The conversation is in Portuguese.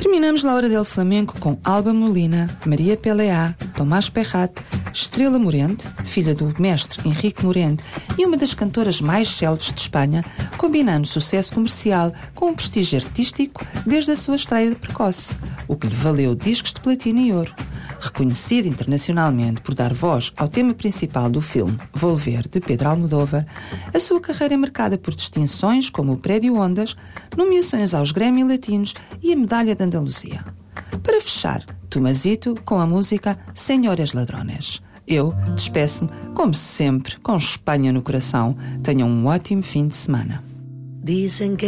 Terminamos La Hora del Flamenco com Alba Molina, Maria Peleá, Tomás Perrat, Estrela Morente, filha do mestre Henrique Morente e uma das cantoras mais célebres de Espanha, combinando sucesso comercial com um prestígio artístico desde a sua estreia precoce, o que lhe valeu discos de platina e ouro. Reconhecida internacionalmente por dar voz ao tema principal do filme Volver, de Pedro Almodóvar, a sua carreira é marcada por distinções como o Prédio Ondas, nomeações aos Grammy Latinos e a Medalha de Andaluzia. Para fechar, Tomasito com a música Senhores Ladrones. Eu despeço-me, como sempre, com Espanha no coração. Tenham um ótimo fim de semana. Dicen que